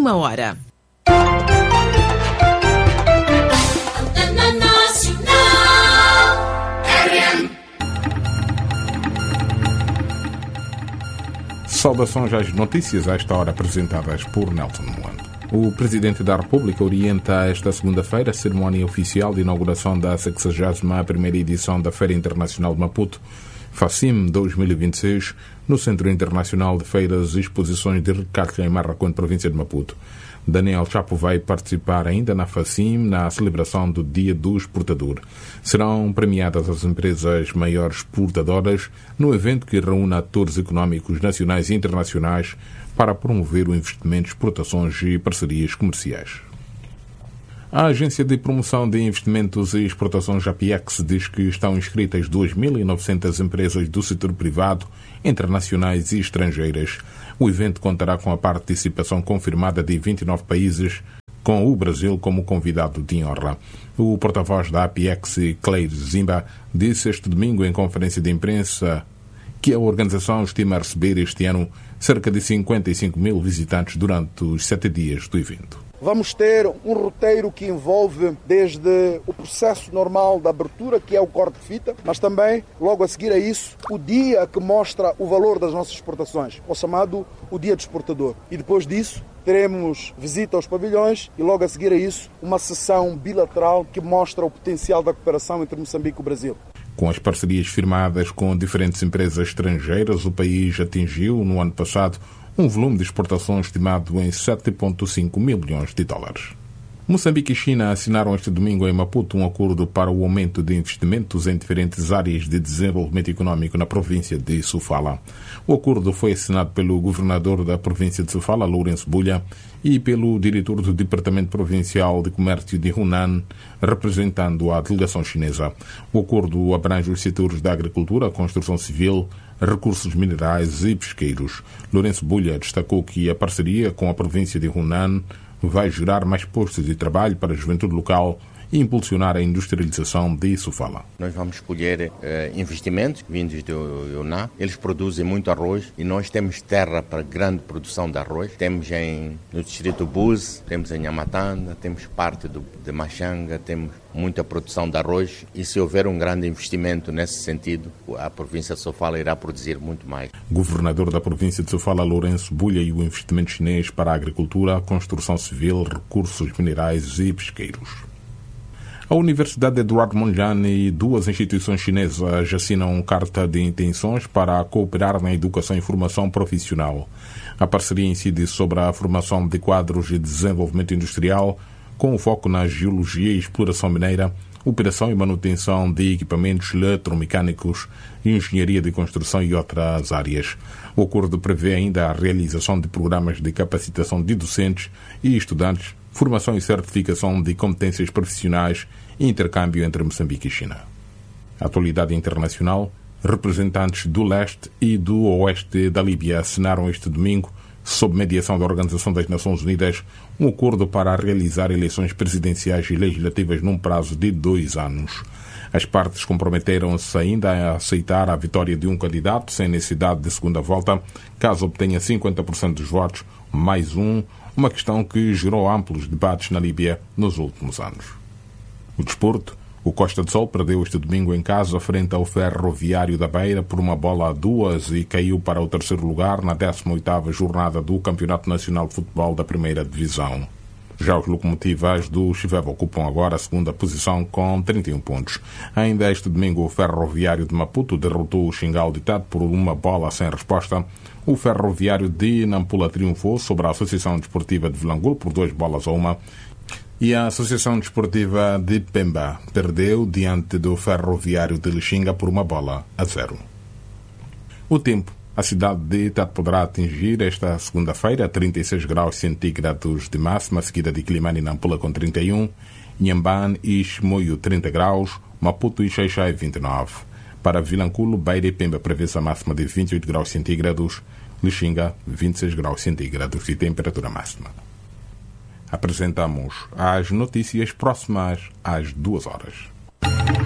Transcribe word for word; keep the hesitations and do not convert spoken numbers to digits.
uma hora. Saudações às notícias a esta hora apresentadas por Nelson Moano. O Presidente da República orienta esta segunda-feira a cerimónia oficial de inauguração da sexagésima primeira edição da Feira Internacional de Maputo, FACIM dois mil e vinte e seis, no Centro Internacional de Feiras e Exposições de Recalque em Marraquém, província de Maputo. Daniel Chapo vai participar ainda na FACIM, na celebração do Dia do Exportador. Serão premiadas as empresas maiores exportadoras no evento que reúne atores económicos nacionais e internacionais para promover o investimento, exportações e parcerias comerciais. A Agência de Promoção de Investimentos e Exportações, A P I E X, diz que estão inscritas duas mil e novecentas empresas do setor privado, internacionais e estrangeiras. O evento contará com a participação confirmada de vinte e nove países, com o Brasil como convidado de honra. O porta-voz da A P I E X, Claire Zimba, disse este domingo em conferência de imprensa que a organização estima receber este ano cerca de cinquenta e cinco mil visitantes durante os sete dias do evento. Vamos ter um roteiro que envolve desde o processo normal da abertura, que é o corte de fita, mas também, logo a seguir a isso, o dia que mostra o valor das nossas exportações, o chamado o Dia do Exportador. E depois disso, teremos visita aos pavilhões e, logo a seguir a isso, uma sessão bilateral que mostra o potencial da cooperação entre Moçambique e o Brasil. Com as parcerias firmadas com diferentes empresas estrangeiras, o país atingiu, no ano passado, um volume de exportações estimado em sete vírgula cinco mil milhões de dólares. Moçambique e China assinaram este domingo em Maputo um acordo para o aumento de investimentos em diferentes áreas de desenvolvimento econômico na província de Sofala. O acordo foi assinado pelo governador da província de Sofala, Lourenço Bulha, e pelo diretor do Departamento Provincial de Comércio de Hunan, representando a delegação chinesa. O acordo abrange os setores da agricultura, construção civil, recursos minerais e pesqueiros. Lourenço Bulha destacou que a parceria com a província de Hunan vai gerar mais postos de trabalho para a juventude local e impulsionar a industrialização de Sofala. Nós vamos escolher uh, investimentos vindos do Yunnan. Eles produzem muito arroz e nós temos terra para grande produção de arroz. Temos em, no distrito Buse, temos em Amatanda, temos parte do, de Machanga, temos muita produção de arroz e se houver um grande investimento nesse sentido, a província de Sofala irá produzir muito mais. Governador da província de Sofala, Lourenço Bulha, e o investimento chinês para a agricultura, construção civil, recursos minerais e pesqueiros. A Universidade Eduardo Mondlane e duas instituições chinesas assinam carta de intenções para cooperar na educação e formação profissional. A parceria incide sobre a formação de quadros de desenvolvimento industrial, com foco na geologia e exploração mineira, operação e manutenção de equipamentos eletromecânicos, engenharia de construção e outras áreas. O acordo prevê ainda a realização de programas de capacitação de docentes e estudantes, formação e certificação de competências profissionais e intercâmbio entre Moçambique e China. A atualidade internacional, representantes do leste e do oeste da Líbia assinaram este domingo, sob mediação da Organização das Nações Unidas, um acordo para realizar eleições presidenciais e legislativas num prazo de dois anos. As partes comprometeram-se ainda a aceitar a vitória de um candidato sem necessidade de segunda volta, caso obtenha cinquenta por cento dos votos, mais um, uma questão que gerou amplos debates na Líbia nos últimos anos. O desporto. O Costa do Sol perdeu este domingo em casa frente ao Ferroviário da Beira por uma bola a duas e caiu para o terceiro lugar na décima oitava jornada do Campeonato Nacional de Futebol da Primeira Divisão. Já os locomotivas do Chiveva ocupam agora a segunda posição com trinta e um pontos. Ainda este domingo o Ferroviário de Maputo derrotou o Xingal Ditado por uma bola sem resposta. O Ferroviário de Nampula triunfou sobre a Associação Desportiva de Vilangulo por duas bolas a uma. E a Associação Desportiva de Pemba perdeu diante do Ferroviário de Lixinga por uma bola a zero. O tempo. A cidade de Tete poderá atingir esta segunda-feira trinta e seis graus centígrados de máxima, seguida de Quilimane e Nampula com trinta e um, Inhambane e Chimoio trinta graus, Maputo e Xai-Xai vinte e nove. Para Vilanculo, Beira e Pemba prevê-se a máxima de vinte e oito graus centígrados, Lixinga vinte e seis graus centígrados de temperatura máxima. Apresentamos as notícias próximas às duas horas.